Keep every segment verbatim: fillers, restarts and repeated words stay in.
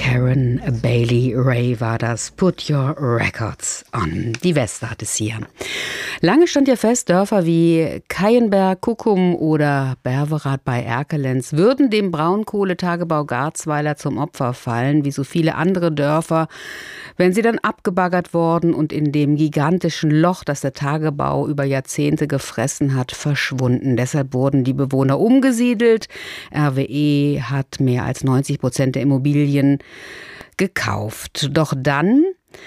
Karen Bailey Ray war das. Put your records on. Die Weste hat es hier. Lange stand ja fest, Dörfer wie Keienberg, Kuckum oder Berverath bei Erkelenz würden dem Braunkohletagebau Garzweiler zum Opfer fallen, wie so viele andere Dörfer, wenn sie dann abgebaggert worden und in dem gigantischen Loch, das der Tagebau über Jahrzehnte gefressen hat, verschwunden. Deshalb wurden die Bewohner umgesiedelt. R W E hat mehr als neunzig Prozent der Immobilien gekauft. Doch dann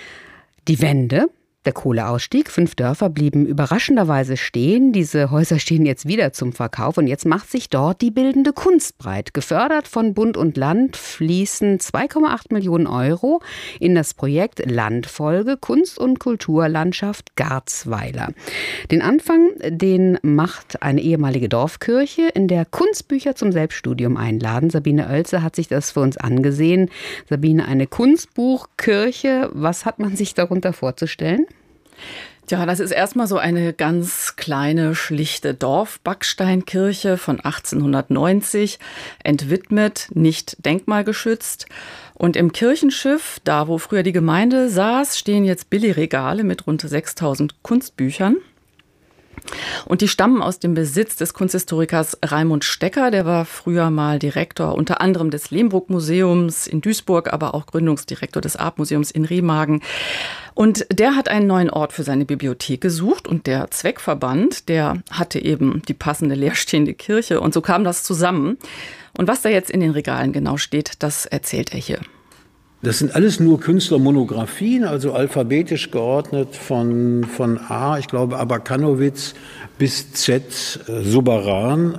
die Wende. Der Kohleausstieg. Fünf Dörfer blieben überraschenderweise stehen. Diese Häuser stehen jetzt wieder zum Verkauf und jetzt macht sich dort die bildende Kunst breit. Gefördert von Bund und Land fließen zwei Komma acht Millionen Euro in das Projekt Landfolge Kunst- und Kulturlandschaft Garzweiler. Den Anfang, den macht eine ehemalige Dorfkirche, in der Kunstbücher zum Selbststudium einladen. Sabine Oelze hat sich das für uns angesehen. Sabine, eine Kunstbuchkirche, was hat man sich darunter vorzustellen? Ja, das ist erstmal so eine ganz kleine, schlichte Dorfbacksteinkirche von achtzehnhundertneunzig, entwidmet, nicht denkmalgeschützt. Und im Kirchenschiff, da wo früher die Gemeinde saß, stehen jetzt Billigregale mit rund sechstausend Kunstbüchern. Und die stammen aus dem Besitz des Kunsthistorikers Raimund Stecker. Der war früher mal Direktor unter anderem des Lehmbruck-Museums in Duisburg, aber auch Gründungsdirektor des Artmuseums in Remagen. Und der hat einen neuen Ort für seine Bibliothek gesucht und der Zweckverband, der hatte eben die passende leerstehende Kirche und so kam das zusammen. Und was da jetzt in den Regalen genau steht, das erzählt er hier. Das sind alles nur Künstlermonographien, also alphabetisch geordnet von, von A, ich glaube Abakanowitz, bis Z, äh, Subaran.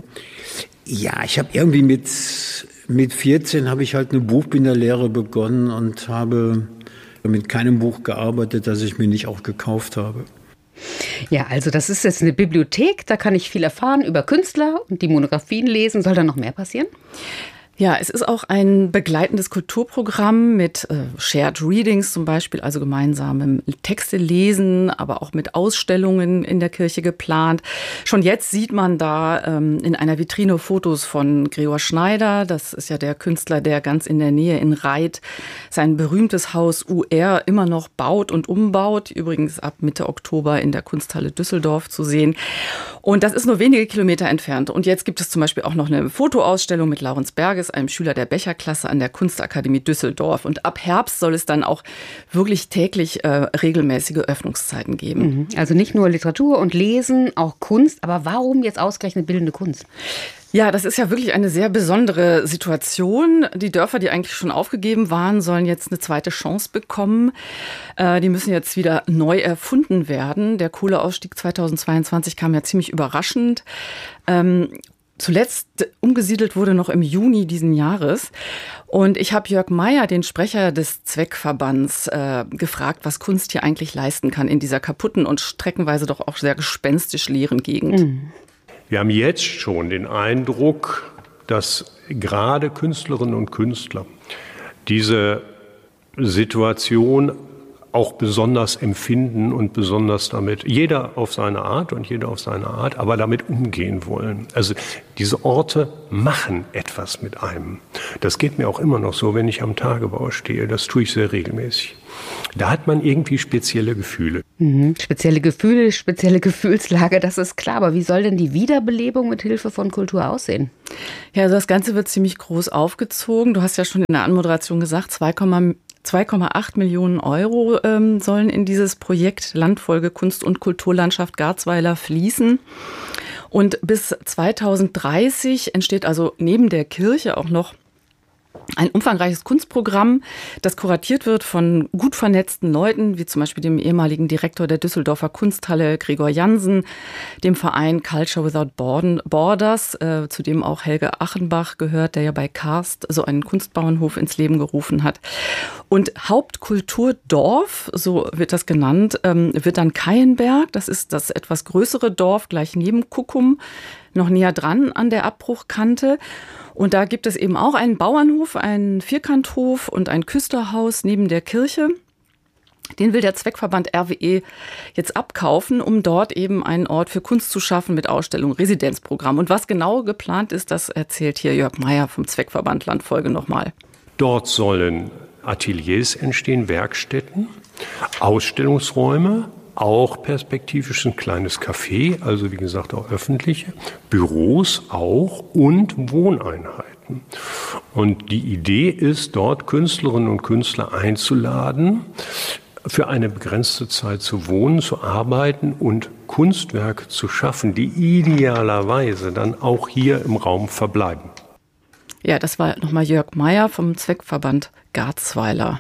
Ja, ich habe irgendwie mit, mit vierzehn habe ich halt eine Buchbinderlehre begonnen und habe mit keinem Buch gearbeitet, das ich mir nicht auch gekauft habe. Ja, also das ist jetzt eine Bibliothek, da kann ich viel erfahren über Künstler und die Monographien lesen. Soll da noch mehr passieren? Ja, es ist auch ein begleitendes Kulturprogramm mit äh, Shared Readings zum Beispiel, also gemeinsamem Texte lesen, aber auch mit Ausstellungen in der Kirche geplant. Schon jetzt sieht man da ähm, in einer Vitrine Fotos von Gregor Schneider. Das ist ja der Künstler, der ganz in der Nähe in Reit sein berühmtes Haus U R immer noch baut und umbaut. Übrigens ab Mitte Oktober in der Kunsthalle Düsseldorf zu sehen. Und das ist nur wenige Kilometer entfernt. Und jetzt gibt es zum Beispiel auch noch eine Fotoausstellung mit Laurens Berges, einem Schüler der Becherklasse an der Kunstakademie Düsseldorf. Und ab Herbst soll es dann auch wirklich täglich äh, regelmäßige Öffnungszeiten geben. Also nicht nur Literatur und Lesen, auch Kunst. Aber warum jetzt ausgerechnet bildende Kunst? Ja, das ist ja wirklich eine sehr besondere Situation. Die Dörfer, die eigentlich schon aufgegeben waren, sollen jetzt eine zweite Chance bekommen. Äh, die müssen jetzt wieder neu erfunden werden. Der Kohleausstieg zweitausendzweiundzwanzig kam ja ziemlich überraschend. Ähm, Zuletzt umgesiedelt wurde noch im Juni diesen Jahres. Und ich habe Jörg Meyer, den Sprecher des Zweckverbands, äh, gefragt, was Kunst hier eigentlich leisten kann in dieser kaputten und streckenweise doch auch sehr gespenstisch leeren Gegend. Mhm. Wir haben jetzt schon den Eindruck, dass gerade Künstlerinnen und Künstler diese Situation auch besonders empfinden und besonders damit, jeder auf seine Art und jeder auf seine Art, aber damit umgehen wollen. Also diese Orte machen etwas mit einem. Das geht mir auch immer noch so, wenn ich am Tagebau stehe. Das tue ich sehr regelmäßig. Da hat man irgendwie spezielle Gefühle. Mhm. Spezielle Gefühle, spezielle Gefühlslage, das ist klar. Aber wie soll denn die Wiederbelebung mit Hilfe von Kultur aussehen? Ja, also das Ganze wird ziemlich groß aufgezogen. Du hast ja schon in der Anmoderation gesagt, zwei Komma acht Millionen Euro ähm, sollen in dieses Projekt Landfolge Kunst- und Kulturlandschaft Garzweiler fließen. Und bis zweitausenddreißig entsteht also neben der Kirche auch noch ein umfangreiches Kunstprogramm, das kuratiert wird von gut vernetzten Leuten, wie zum Beispiel dem ehemaligen Direktor der Düsseldorfer Kunsthalle Gregor Jansen, dem Verein Culture Without Borders, äh, zu dem auch Helge Achenbach gehört, der ja bei Karst so einen Kunstbauernhof ins Leben gerufen hat. Und Hauptkulturdorf, so wird das genannt, ähm, wird dann Keienberg. Das ist das etwas größere Dorf gleich neben Kuckum, noch näher dran an der Abbruchkante. Und da gibt es eben auch einen Bauernhof, einen Vierkanthof und ein Küsterhaus neben der Kirche. Den will der Zweckverband R W E jetzt abkaufen, um dort eben einen Ort für Kunst zu schaffen mit Ausstellung, Residenzprogramm. Und was genau geplant ist, das erzählt hier Jörg Meyer vom Zweckverband Landfolge nochmal. Dort sollen Ateliers entstehen, Werkstätten, Ausstellungsräume, auch perspektivisch ein kleines Café, also wie gesagt auch öffentliche, Büros auch und Wohneinheiten. Und die Idee ist, dort Künstlerinnen und Künstler einzuladen, für eine begrenzte Zeit zu wohnen, zu arbeiten und Kunstwerke zu schaffen, die idealerweise dann auch hier im Raum verbleiben. Ja, das war nochmal Jörg Meyer vom Zweckverband Garzweiler.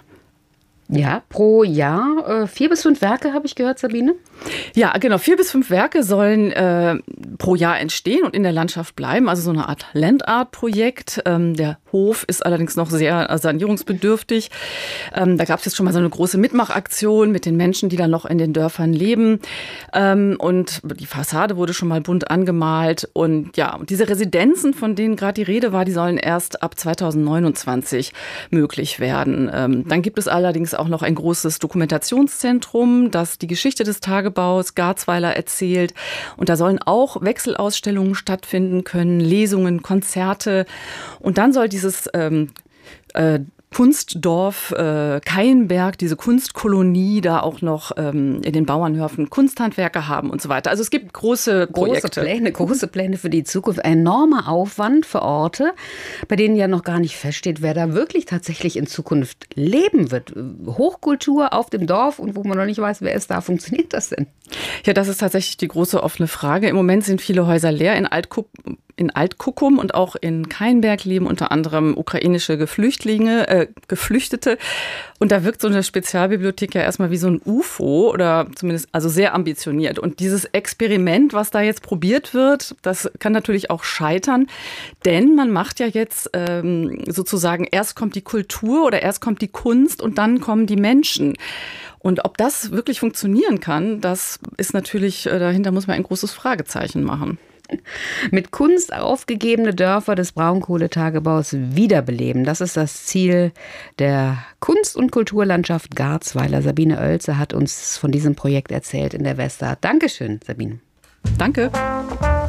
Ja, pro Jahr äh, vier bis fünf Werke, habe ich gehört, Sabine? Ja, genau. Vier bis fünf Werke sollen äh, pro Jahr entstehen und in der Landschaft bleiben. Also so eine Art Landart-Projekt. Ähm, der Hof ist allerdings noch sehr sanierungsbedürftig. Ähm, da gab es jetzt schon mal so eine große Mitmachaktion mit den Menschen, die da noch in den Dörfern leben. Ähm, und die Fassade wurde schon mal bunt angemalt. Und ja, und diese Residenzen, von denen gerade die Rede war, die sollen erst ab zweitausendneunundzwanzig möglich werden. Ähm, dann gibt es allerdings auch noch ein großes Dokumentationszentrum, das die Geschichte des Tagebaus Garzweiler erzählt. Und da sollen auch Wechselausstellungen stattfinden können, Lesungen, Konzerte. Und dann soll dieses ähm, äh, Kunstdorf äh, Keienberg, diese Kunstkolonie, da auch noch ähm, in den Bauernhöfen Kunsthandwerker haben und so weiter. Also es gibt große Projekte. Große Pläne, große Pläne für die Zukunft. Ein enormer Aufwand für Orte, bei denen ja noch gar nicht feststeht, wer da wirklich tatsächlich in Zukunft leben wird. Hochkultur auf dem Dorf und wo man noch nicht weiß, wer ist da. Funktioniert das denn? Ja, das ist tatsächlich die große offene Frage. Im Moment sind viele Häuser leer. In Altkup In Alt-Kuckum und auch in Keienberg leben unter anderem ukrainische Geflüchtlinge, äh, Geflüchtete. Und da wirkt so eine Spezialbibliothek ja erstmal wie so ein U F O oder zumindest also sehr ambitioniert. Und dieses Experiment, was da jetzt probiert wird, das kann natürlich auch scheitern. Denn man macht ja jetzt ähm, sozusagen, erst kommt die Kultur oder erst kommt die Kunst und dann kommen die Menschen. Und ob das wirklich funktionieren kann, das ist natürlich, äh, dahinter muss man ein großes Fragezeichen machen. Mit Kunst aufgegebene Dörfer des Braunkohletagebaus wiederbeleben. Das ist das Ziel der Kunst- und Kulturlandschaft Garzweiler. Sabine Oelze hat uns von diesem Projekt erzählt in der Westart. Dankeschön, Sabine. Danke.